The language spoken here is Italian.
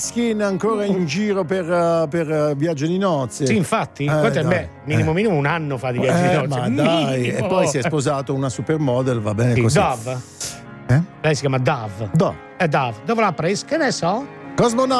Skin ancora in giro per viaggio di nozze. Sì, infatti, quanto me, minimo un anno fa di viaggio di nozze. Ma dai, e poi si è sposato una supermodel, va bene così. Dove? Lei si chiama Dove. Dove? Dove? Dove l'ha presa? Che ne so? Cosmonaut.